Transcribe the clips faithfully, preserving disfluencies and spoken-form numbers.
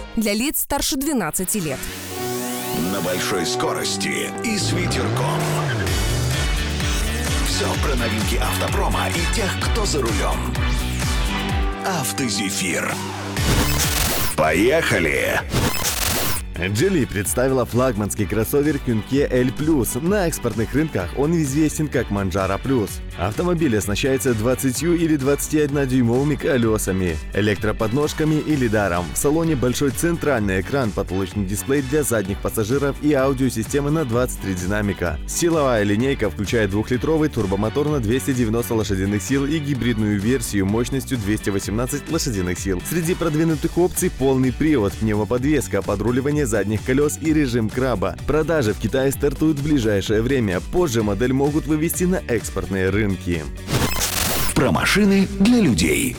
для лиц старше двенадцати лет. На большой скорости и с ветерком. Все про новинки автопрома и тех, кто за рулем. Автозефир. Поехали! Geely представила флагманский кроссовер Künke L плюс. На экспортных рынках он известен как Manjaro плюс. Автомобиль оснащается двадцатью или двадцатиоднодюймовыми колесами, электроподножками и лидаром. В салоне большой центральный экран, потолочный дисплей для задних пассажиров и аудиосистема на двадцать три динамика. Силовая линейка включает двухлитровый турбомотор на двести девяносто лошадиных сил и гибридную версию мощностью двести восемнадцать лошадиных сил. Среди продвинутых опций полный привод, пневмоподвеска, подруливание задних колес и режим краба. Продажи в Китае стартуют в ближайшее время. Позже модель могут вывести на экспортные рынки. Про машины для людей.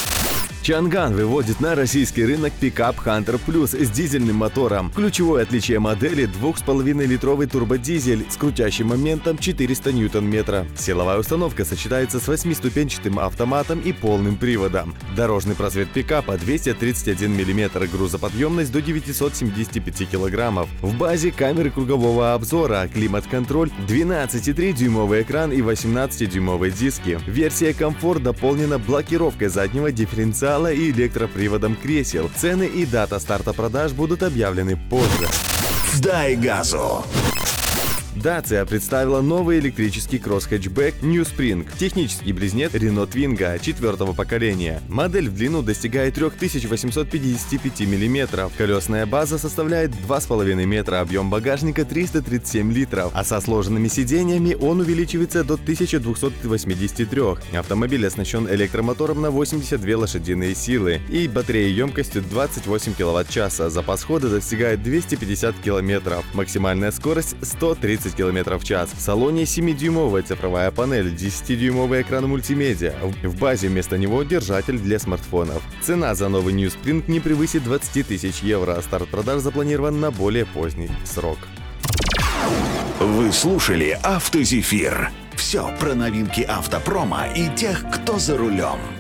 Чанган выводит на российский рынок пикап Hunter Plus с дизельным мотором. Ключевое отличие модели – двух с половиной литровый турбодизель с крутящим моментом четыреста ньютон-метра. Силовая установка сочетается с восьмиступенчатым автоматом и полным приводом. Дорожный просвет пикапа двести тридцать один миллиметр, грузоподъемность до девятисот семидесяти пяти килограммов. В базе камеры кругового обзора, климат-контроль, двенадцатидюймовый экран и восемнадцатидюймовые диски. Версия комфорт дополнена блокировкой заднего дифференциала и электроприводом кресел. Цены и дата старта продаж будут объявлены позже. Дай газу! Dacia представила новый электрический кросс-хэтчбэк New Spring, технический близнец Renault Twingo четвертого поколения. Модель в длину достигает три тысячи восемьсот пятидесяти пяти миллиметров, колесная база составляет два с половиной метра, объем багажника триста тридцать семь литров, а со сложенными сиденьями он увеличивается до тысячи двухсот восьмидесяти трёх. Автомобиль оснащен электромотором на восемьдесят две лошадиные силы и батареей емкостью двадцать восемь киловатт-часа. Запас хода достигает двести пятьдесят километров, максимальная скорость сто тридцать километров в час. В салоне семидюймовая цифровая панель, десятидюймовый экран мультимедиа. В базе вместо него держатель для смартфонов. Цена за новый New Spring не превысит двадцати тысяч евро. Старт продаж запланирован на более поздний срок. Вы слушали Автозефир. Все про новинки автопрома и тех, кто за рулем.